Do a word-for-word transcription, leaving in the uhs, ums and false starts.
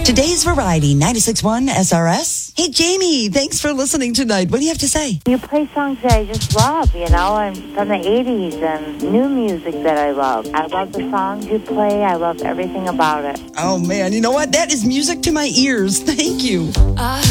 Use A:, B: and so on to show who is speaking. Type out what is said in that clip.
A: Today's Variety, ninety-six point one S R S. Hey, Jamie, thanks for listening tonight. What do you have to say?
B: You play songs that I just love, you know, and from the eighties and new music that I love. I love the songs you play. I love everything about it.
A: Oh, man, you know what? That is music to my ears. Thank you.